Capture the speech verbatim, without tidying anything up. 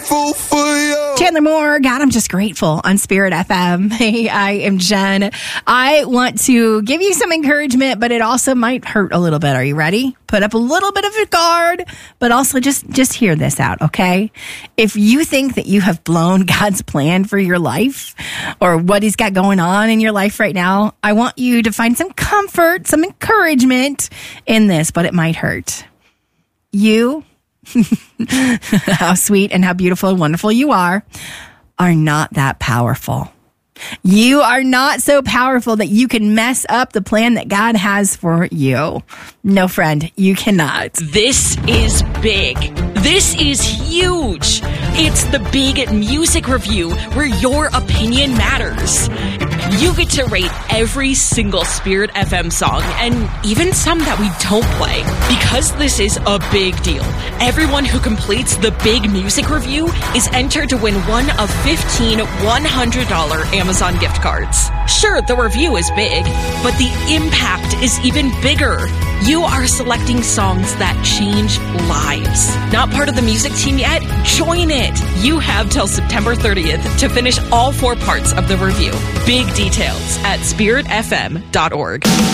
grateful for you. Chandler Moore, God, I'm just grateful on Spirit F M. Hey, I am Jen. I want to give you some encouragement, but it also might hurt a little bit. Are you ready? Put up a little bit of a guard, but also just, just hear this out, okay? If you think that you have blown God's plan for your life or what he's got going on in your life right now, I want you to find some comfort, some encouragement in this, but it might hurt. You, how sweet and how beautiful and wonderful you are, are not that powerful. You are not so powerful that you can mess up the plan that God has for you. No, friend, you cannot. This is big. This is huge. It's the Big Music Review where your opinion matters. You get to rate every single Spirit F M song and even some that we don't play. Because this is a big deal, everyone who completes the Big Music Review is entered to win one of fifteen one hundred dollars Amazon gift cards. Sure, the review is big, but the impact is even bigger. You are selecting songs that change lives. Not part of the music team yet? Join it. You have till September thirtieth to finish all four parts of the review. Big details at spirit f m dot org.